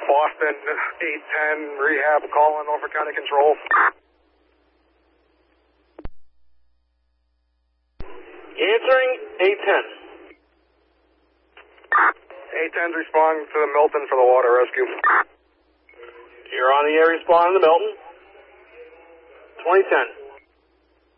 Boston 810 rehab calling over county control. Answering 810. 810's responding to the Milton for the water rescue. You're on the air responding to Milton. 2010.